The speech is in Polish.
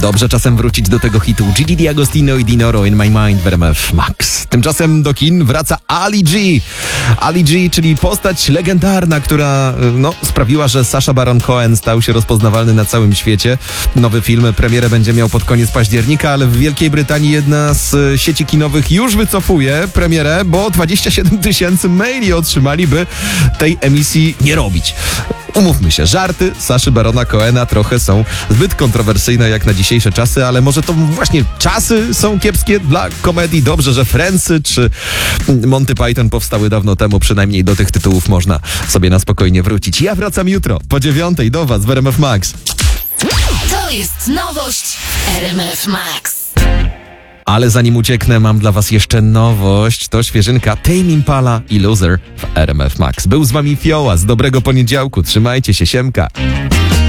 Dobrze czasem wrócić do tego hitu Gigi D'Agostino i Dinoro in My Mind w RMF Max. Tymczasem do kin wraca Ali G. Ali G, czyli postać legendarna, która sprawiła, że Sacha Baron Cohen stał się rozpoznawalny na całym świecie. Nowy film premierę będzie miał pod koniec października, ale w Wielkiej Brytanii jedna z sieci kinowych już wycofuje premierę, bo 27 000 maili otrzymali, by tej emisji nie robić. Umówmy się, żarty Saszy Barona Cohena trochę są zbyt kontrowersyjne jak na dzisiejsze czasy, ale może to właśnie czasy są kiepskie dla komedii. Dobrze, że Friendsy czy Monty Python powstały dawno temu, przynajmniej do tych tytułów można sobie na spokojnie wrócić. Ja wracam jutro po 9:00 do Was w RMF Max. To jest nowość RMF Max. Ale zanim ucieknę, mam dla Was jeszcze nowość. To świeżynka Tame Impala i Loser w RMF Max. Był z Wami Fiołas. Dobrego poniedziałku. Trzymajcie się, siemka.